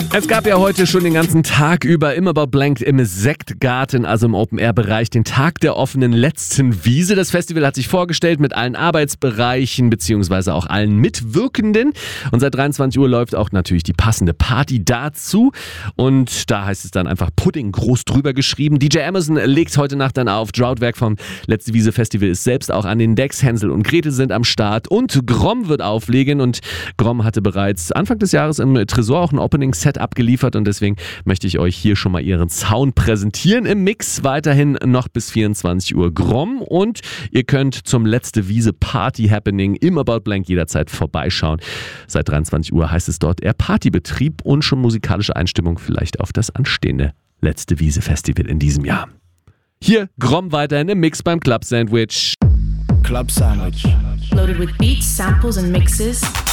Es gab ja heute schon den ganzen Tag über im About Blank im Sektgarten, also im Open-Air-Bereich, den Tag der offenen letzten Wiese. Das Festival hat sich vorgestellt mit allen Arbeitsbereichen beziehungsweise auch allen Mitwirkenden. Und seit 23 Uhr läuft auch natürlich die passende Party dazu. Und da heißt es dann einfach Pudding groß drüber geschrieben. DJ Amazon legt heute Nacht dann auf. Droughtwerk vom Letzte Wiese Festival ist selbst auch an den Decks. Hänsel und Gretel sind am Start und Grom wird auflegen. Und Grom hatte bereits Anfang des Jahres im Tresor auch ein Opening-Set abgeliefert und deswegen möchte ich euch hier schon mal ihren Sound präsentieren. Im Mix weiterhin noch bis 24 Uhr Grom und ihr könnt zum Letzte Wiese Party Happening im About Blank jederzeit vorbeischauen. Seit 23 Uhr heißt es dort eher Partybetrieb und schon musikalische Einstimmung vielleicht auf das anstehende Letzte Wiese Festival in diesem Jahr. Hier Grom weiterhin im Mix beim Club Sandwich. Club Sandwich. Loaded with beats, samples and mixes.